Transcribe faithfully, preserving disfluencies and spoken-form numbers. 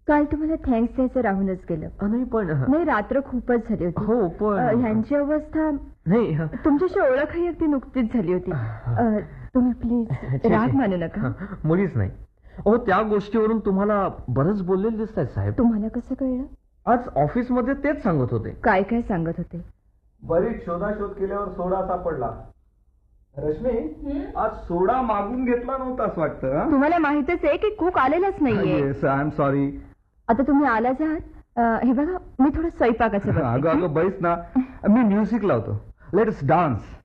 काल तुम्हाला थँक्स द्यायचं राहूनच गेलं. नाही पण नाही, रात्र खूपच झाली होती. हो पण ह्यांची अवस्था नाही. तुमच्याशी ओळखही अगदी नुकतीच झाली होती. तुम्ही प्लीज राग मानू नका. मुळीच नाही. हो, त्या गोष्टीवरून तुम्हाला बरंच बोललेलं दिसताय साहेब. तुम्हाला कसं कळलं? आज ऑफिस मध्ये तेच सांगत होते. काय काय सांगत होते? बरीच शोधाशोध केल्यावर सोडा सापडला. रश्मी, आज सोडा मागून घेतला नव्हता असं वाटतं. तुम्हाला माहितच आहे की कुक आलेलाच नाहीये. Yes, I am sorry. आता तुम्ही आलाच आहात. हे बघा, मी थोडं स्वयंपाकाचं बघते. अगं अगं बैस ना, मी म्युझिक लावतो. Let's dance.